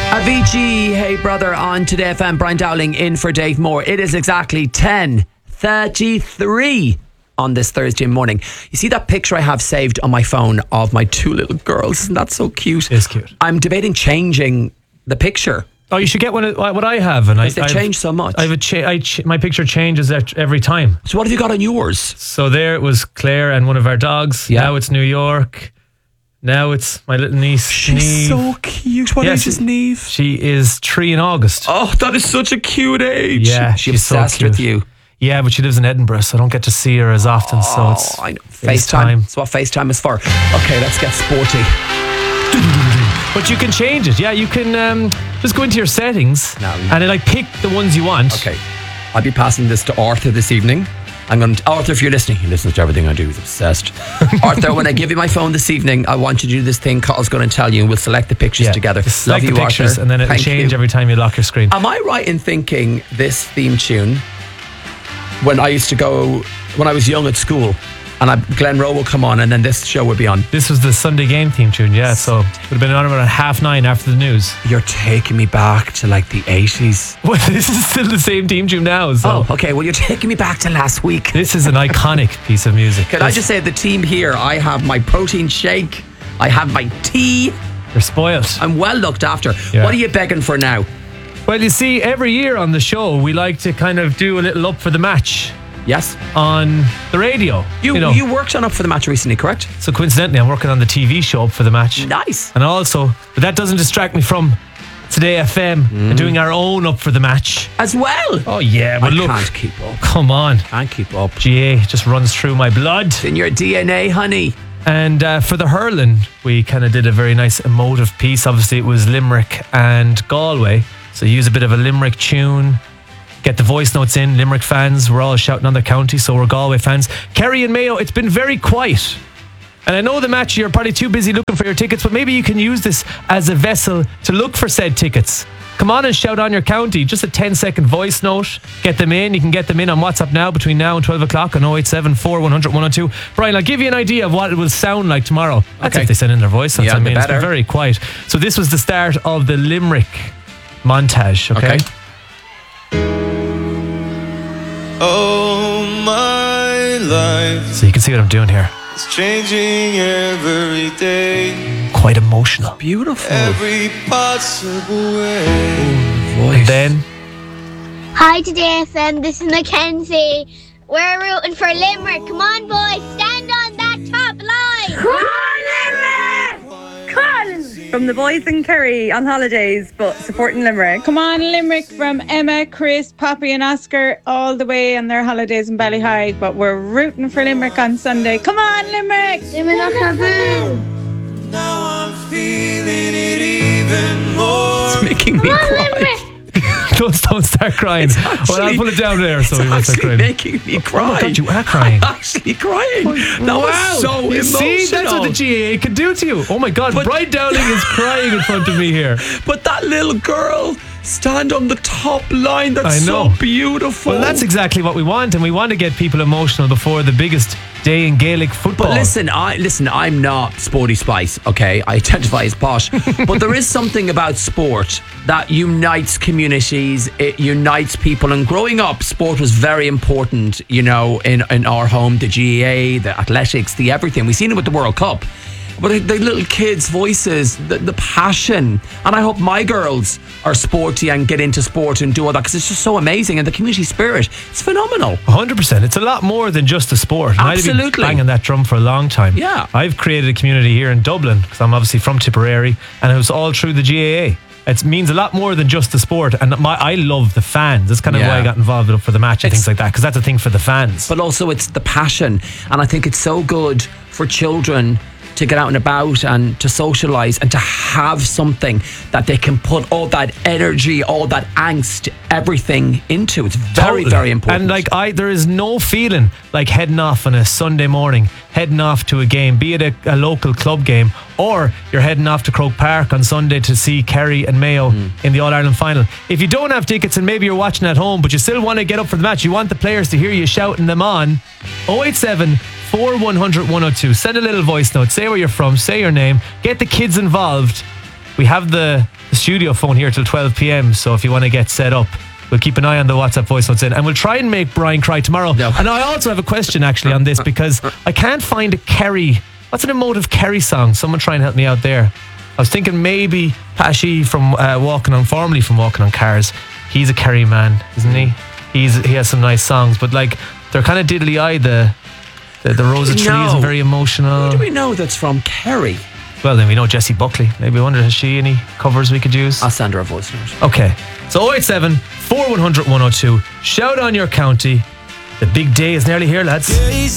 Avicii, Hey Brother on Today FM. Brian Dowling in for Dave Moore. It is exactly 10:33 on this Thursday morning. You see that picture I have saved on my phone of my two little girls? Isn't that so cute? It's cute. I'm debating changing the picture. Oh, you should get one. What I have, and They change so much. I have my picture changes every time. So what have you got on yours? So there it was Claire and one of our dogs. Yeah. Now it's New York. Now it's my little niece. She's Niamh. so cute. What age is Niamh? She is 3 in August. Oh, that is such a cute age. Yeah, she's she's so obsessed cute. with you. Yeah, but she lives in Edinburgh, so I don't get to see her as often. So it's I know. it's FaceTime. That's what FaceTime is for. Okay, let's get sporty. But you can change it. Yeah, you can just go into your settings and then pick the ones you want. Okay, I'll be passing this to Arthur this evening. Arthur, if you're listening, he listens to everything I do. He's obsessed. Arthur, when I give you my phone this evening, I want you to do this thing Carl's going to tell you, and we'll select the pictures together. Just select Love the you, pictures, Arthur. and then it'll Thank change you. every time you lock your screen. Am I right in thinking this theme tune, when I used to go, when I was young at school, and Glen Rowe will come on, and then this show would be on? This was the Sunday game theme tune, yeah. So it would have been on around 9:30 after the news. You're taking me back to like the 80s. Well, this is still the same theme tune now. So. Oh, okay. Well, you're taking me back to last week. This is an iconic piece of music. Can I just say, the team here, I have my protein shake, I have my tea. You're spoiled. I'm well looked after. Yeah. What are you begging for now? Well, you see, every year on the show, we like to kind of do a little up for the match. Yes. On the radio. You worked on Up for the Match recently, correct? So coincidentally, I'm working on the TV show Up for the Match. Nice. And also, but that doesn't distract me from Today FM and doing our own Up for the Match. As well? Oh, yeah. But look, can't keep up. Come on. Can't keep up. GA just runs through my blood. It's in your DNA, honey. And for the hurling, we kind of did a very nice emotive piece. Obviously, it was Limerick and Galway. So use a bit of a Limerick tune. Get the voice notes in. Limerick fans, we're all shouting on their county, so we're Galway fans. Kerry and Mayo, it's been very quiet. And I know the match, you're probably too busy looking for your tickets, but maybe you can use this as a vessel to look for said tickets. Come on and shout on your county. Just a 10-second voice note. Get them in. You can get them in on WhatsApp now between now and 12 o'clock on 087 4100 102. Brian, I'll give you an idea of what it will sound like tomorrow. That's if they send in their voice notes. Yeah, it's been very quiet. So this was the start of the Limerick montage, okay? Oh, my life. So you can see what I'm doing here. It's changing every day. Quite emotional. Beautiful. Every possible way. And then Hi Today FM, this is Mackenzie. We're rooting for Limerick. Come on, boys, stand on that top line. Come on, Limerick! Come on! From the boys in Kerry on holidays, but supporting Limerick. Come on, Limerick, from Emma, Chris, Poppy and Oscar, all the way on their holidays in Ballyhide, but we're rooting for Limerick on Sunday. Come on, Limerick! Limerick, Now I'm feeling it even more. It's making me cry. don't start crying. Well, I'll pull it down there so we won't start crying. Making me cry. Oh my God, you are crying. I'm actually crying. That was so You emotional. see, that's what the GAA can do to you. Oh my God, Brian Dowling is crying in front of me here. But that little girl stand on the top line. That's I know. so beautiful. Well, that's exactly what we want, and we want to get people emotional before the biggest day in Gaelic football. But listen, I'm not Sporty Spice, okay? I identify as posh. But there is something about sport that unites communities, it unites people. And growing up, sport was very important, in our home, the GAA, the athletics, the everything. We've seen it with the World Cup. But the little kids' voices, the passion. And I hope my girls are sporty and get into sport and do all that, because it's just so amazing. And the community spirit, it's phenomenal. 100%. It's a lot more than just a sport. And Absolutely. I've been banging that drum for a long time. Yeah. I've created a community here in Dublin, because I'm obviously from Tipperary, and it was all through the GAA. It means a lot more than just the sport. And I love the fans. That's kind of why I got involved with Up for the Match and things like that, because that's a thing for the fans. But also it's the passion. And I think it's so good for children to get out and about and to socialise and to have something that they can put all that energy, all that angst, everything into. It's very, very important. And there is no feeling like heading off on a Sunday morning, heading off to a game, be it a local club game, or you're heading off to Croke Park on Sunday to see Kerry and Mayo in the All-Ireland final. If you don't have tickets and maybe you're watching at home, but you still want to get up for the match, you want the players to hear you shouting them on, 087 4100 102. Send a little voice note, say where you're from, say your name, get the kids involved. We have the studio phone here till 12 p.m. So if you want to get set up, we'll keep an eye on the WhatsApp voice notes in, and we'll try and make Brian cry tomorrow. No. And I also have a question actually on this, because I can't find a Kerry. What's an emotive Kerry song? Someone try and help me out there. I was thinking maybe Pashy from formerly from Walking on Cars. He's a Kerry man, isn't he? He has some nice songs, but like they're kind of diddly-eyed. The Rose of Trees and very emotional. Who do we know that's from Kerry? Well, then we know Jessie Buckley. Maybe I wonder, has she any covers we could use? I'll send her a voice note. Okay. So 087 4100 102. Shout on your county. The big day is nearly here, lads. Days